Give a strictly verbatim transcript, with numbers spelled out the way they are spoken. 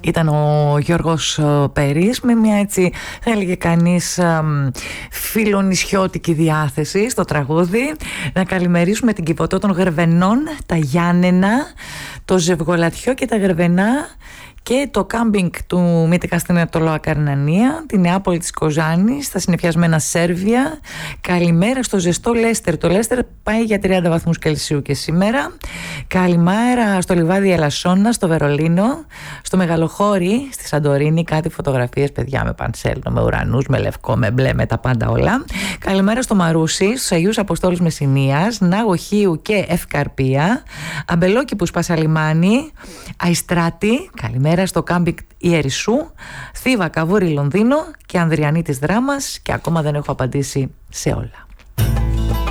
Ήταν ο Γιώργος Περής με μια, έτσι θα έλεγε κανείς, φιλονησιώτικη διάθεση στο τραγούδι. Να καλημερίσουμε την Κιβωτό των Γρεβενών, τα Γιάννενα, το Ζευγολατιό και τα Γρεβενά και το κάμπινγκ του Μύτικα στην Ανατολό Ακαρνανία, τη Νεάπολη της Κοζάνης, τα συννεφιασμένα Σέρβια. Καλημέρα στο ζεστό Λέστερ. Το Λέστερ πάει για τριάντα βαθμούς Κελσίου και σήμερα. Καλημέρα στο λιβάδι Ελασσόνα, στο Βερολίνο, στο Μεγαλοχώρι, στη Σαντορίνη. Κάτι φωτογραφίες, παιδιά, με πανσέλινο, με ουρανούς, με λευκό, με μπλε, με τα πάντα όλα. Καλημέρα στο Μαρούσι, στους Αγίους Αποστόλους Μεσσηνίας, Νάγο Χίου και Ευκαρπία, Αμπελόκηπους Πασαλιμάνι, Αϊστράτη. Καλημέρα στο κάμπινγκ Ιερισσού, Θήβα Καβούρη Λονδίνο και Ανδριανή της Δράμας, και ακόμα δεν έχω απαντήσει σε όλα.